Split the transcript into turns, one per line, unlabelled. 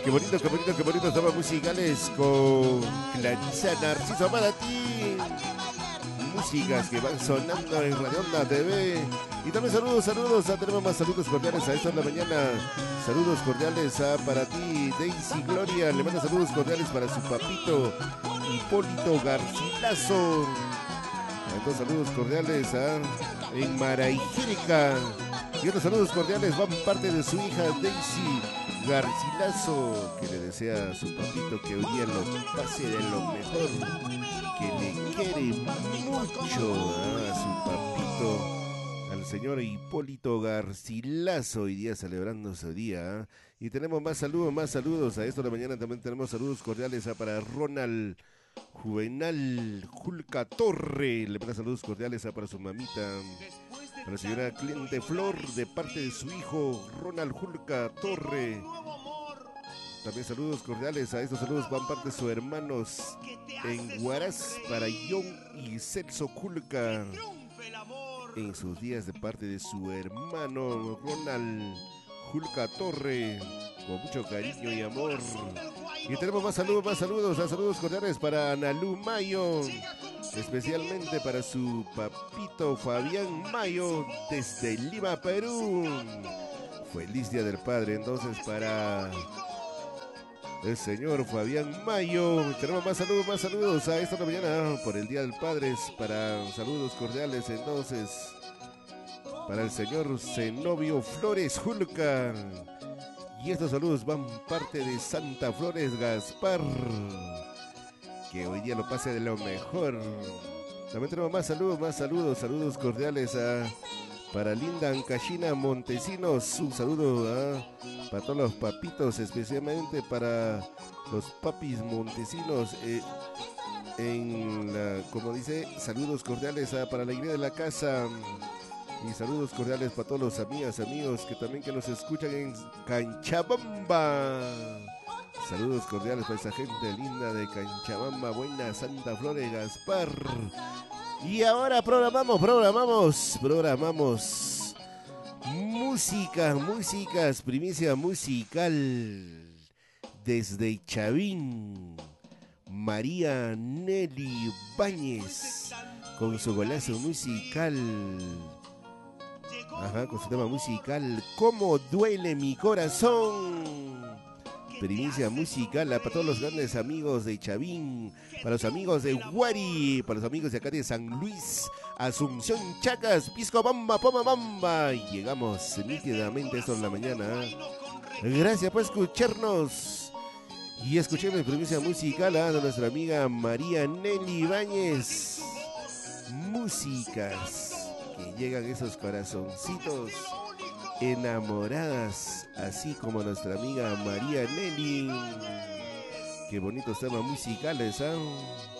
Qué bonito, qué bonito, qué bonito temas musicales con Clarisa Narciso para ti. Músicas que van sonando en Radio Onda TV. Y también saludos, tenemos más saludos cordiales a esta de la mañana. Saludos cordiales para ti, Daisy Gloria. Le manda saludos cordiales para su papito, Hipólito Garcilaso. Estos saludos cordiales en Maraijérica. Y otros saludos cordiales van parte de su hija Daisy Garcilaso, que le desea a su papito que hoy día lo pase de lo mejor, que le quiere mucho a su papito, al señor Hipólito Garcilaso, hoy día celebrando su día. Y tenemos más saludos a esto de la mañana. También tenemos saludos cordiales para Ronald Juvenal Julca Torre. Le manda saludos cordiales para su mamita, para la señora Cliente Flor, de parte de su hijo Ronald Julca Torre. También saludos cordiales a estos saludos van parte de sus hermanos en Huaraz para John y Celso Julca en sus días, de parte de su hermano Ronald Julca Torre, con mucho cariño y amor. Y tenemos más saludos cordiales para Analu Mayo, especialmente para su papito Fabián Mayo desde Lima, Perú. Feliz Día del Padre entonces para el señor Fabián Mayo. Tenemos más saludos a esta mañana por el Día del Padre. Para saludos cordiales entonces para el señor Zenobio Flores Julca. Y estos saludos van parte de Santa Flores Gaspar, que hoy día lo pase de lo mejor. También tenemos más saludos cordiales para Linda Ancachina Montesinos. Un saludo para todos los papitos, especialmente para los papis montesinos. Como dice, saludos cordiales para la iglesia de la casa. Y saludos cordiales para todos los amigos que también que nos escuchan en Canchabamba. Saludos cordiales para esa gente linda de Canchabamba, buena Santa Flores Gaspar. Y ahora programamos músicas, primicia musical desde Chavín. María Nelly Báñez con su golazo musical. Con su tema musical ¿Cómo duele mi corazón? Primicia musical para todos los grandes amigos de Chavín, para los amigos de Huari, para los amigos de acá de San Luis, Asunción, Chacas, Piscobamba, Pomabamba. Llegamos nítidamente esto en la mañana. Gracias por escucharnos. Y escuchemos primicia musical de nuestra amiga María Nelly Ibáñez. Músicas que llegan esos corazoncitos enamoradas, así como nuestra amiga María Nelly. Qué bonitos temas musicales,